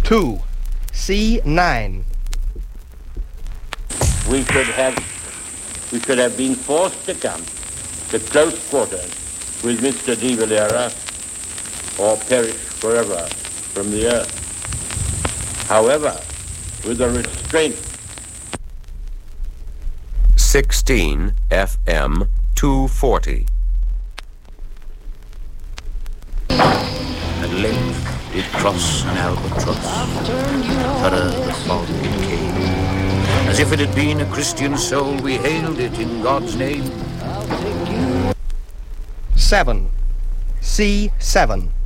2. C9. We could have been forced to come to close quarters with Mr. de Valera or perish forever from the earth. However, with a restraint. 16 FM 240. At length did cross an albatross, thorough the fog it came. As if it had been a Christian soul, we hailed it in God's name. 7. C7.